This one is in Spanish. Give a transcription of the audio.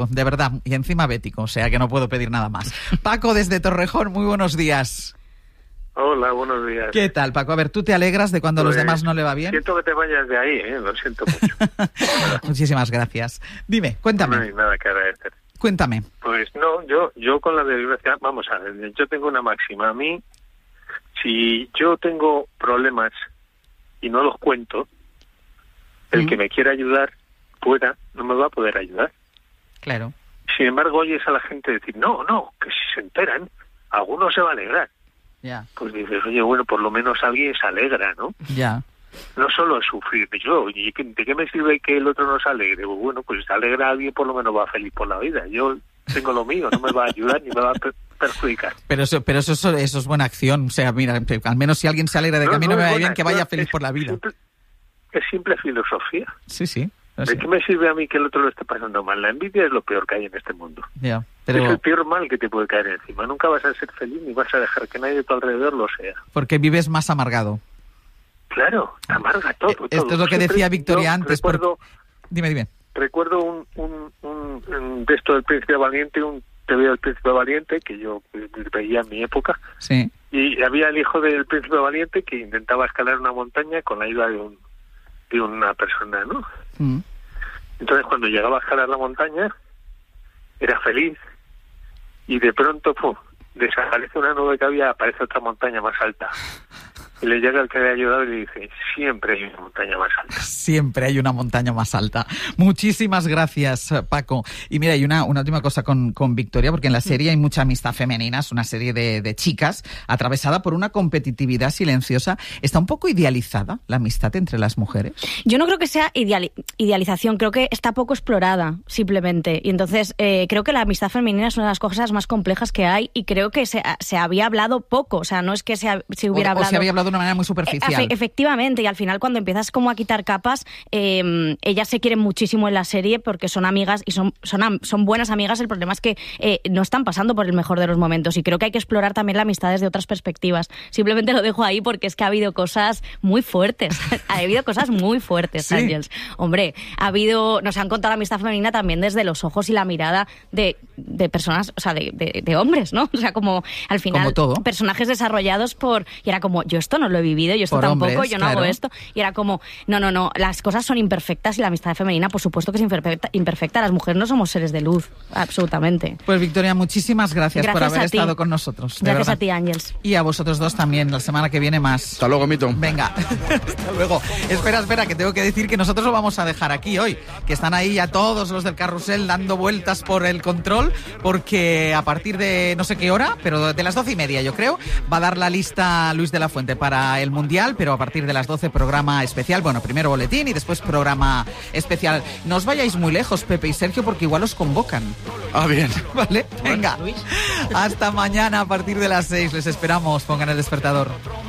de verdad, y encima bético, o sea que no puedo pedir nada más. Paco, desde Torrejón, muy buenos días. Hola, buenos días. ¿Qué tal, Paco? A ver, ¿tú te alegras de cuando a los demás no le va bien? Siento que te vayas de ahí, lo siento mucho. Muchísimas gracias. Dime, cuéntame. No hay nada que agradecer. Cuéntame. Pues no, yo con la desgracia, vamos a ver, yo tengo una máxima. A mí, si yo tengo problemas y no los cuento, el que me quiera ayudar no me va a poder ayudar. Claro. Sin embargo, oyes a la gente decir, no, que si se enteran, alguno se va a alegrar. Ya. Pues dices, oye, bueno, por lo menos alguien se alegra, ¿no? Ya. No solo es sufrir yo, ¿y de qué me sirve que el otro no se alegre? Bueno, pues si se alegra a alguien, por lo menos va feliz por la vida. Yo tengo lo mío, no me va a ayudar ni me va a perjudicar. Pero eso es buena acción. O sea, mira, al menos si alguien se alegra de que a mí no me vaya bien, que vaya feliz por la vida. Es simple filosofía. Sí. ¿De qué me sirve a mí que el otro lo esté pasando mal? La envidia es lo peor que hay en este mundo. Ya, pero... Es el peor mal que te puede caer encima. Nunca vas a ser feliz ni vas a dejar que nadie de tu alrededor lo sea. Porque vives más amargado. Claro, amarga todo. Esto es lo que decía Victoria antes. Recuerdo, Dime. Recuerdo un texto del Príncipe Valiente, un TV del Príncipe Valiente, que yo veía en mi época. Sí. Y había el hijo del Príncipe Valiente que intentaba escalar una montaña con la ayuda de una persona, ¿no? Entonces, cuando llegaba a escalar la montaña, era feliz y de pronto, desaparece una nube que había, aparece otra montaña más alta. Y le llega el que le ha ayudado y le dice, siempre hay una montaña más alta. Siempre hay una montaña más alta. Muchísimas gracias, Paco. Y mira, hay una última cosa con Victoria, porque en la serie hay mucha amistad femenina, es una serie de chicas atravesada por una competitividad silenciosa. ¿Está un poco idealizada la amistad entre las mujeres? Yo no creo que sea idealización, creo que está poco explorada, simplemente. Y entonces creo que la amistad femenina es una de las cosas más complejas que hay y creo que se había hablado poco. O sea, no es que se hubiera hablado... O se había hablado de una manera muy superficial. Efectivamente, y al final cuando empiezas como a quitar capas, ellas se quieren muchísimo en la serie porque son amigas y son buenas amigas. El problema es que no están pasando por el mejor de los momentos y creo que hay que explorar también la amistad desde otras perspectivas. Simplemente lo dejo ahí porque es que ha habido cosas muy fuertes. Sí. Ángels. Hombre, nos han contado la amistad femenina también desde los ojos y la mirada de personas, o sea, de hombres, ¿no? O sea, como al final como todo. Personajes desarrollados y era como, yo esto no lo he vivido, yo esto por tampoco, hombres, yo no hago esto. Y era como, no, las cosas son imperfectas y la amistad femenina, por supuesto que es imperfecta. Las mujeres no somos seres de luz, absolutamente. Pues Victoria, muchísimas gracias por haber estado con nosotros. Gracias a ti, Ángels. Y a vosotros dos también, la semana que viene más. Hasta luego, Mito. Venga, hasta luego. Espera, que tengo que decir que nosotros lo vamos a dejar aquí hoy, que están ahí ya todos los del carrusel dando vueltas por el control, porque a partir de no sé qué hora, pero de las 12:30 yo creo, va a dar la lista Luis de la Fuente para el Mundial, pero a partir de las 12 programa especial, bueno, primero boletín y después programa especial. No os vayáis muy lejos, Pepe y Sergio, porque igual os convocan. Ah, bien. Vale, venga. Hasta mañana a partir de las 6, les esperamos, pongan el despertador.